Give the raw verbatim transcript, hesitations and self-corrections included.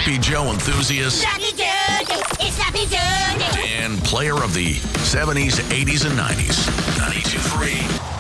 Sloppy Joe enthusiast Sloppy Joe, it's Sloppy Joe. and player of the seventies, eighties, and nineties. ninety-two point three